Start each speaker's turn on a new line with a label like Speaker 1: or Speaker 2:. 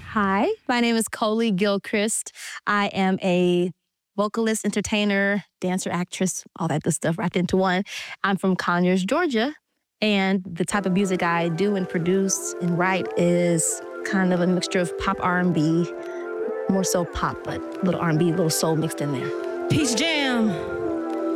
Speaker 1: Hi, my name is Coley Gilchrist. I am a vocalist, entertainer, dancer, actress, all that good stuff wrapped into one. I'm from Conyers, Georgia, and the type of music I do and produce and write is kind of a mixture of pop R&B, more so pop, but a little R&B, a little soul mixed in there.
Speaker 2: Peach Jam.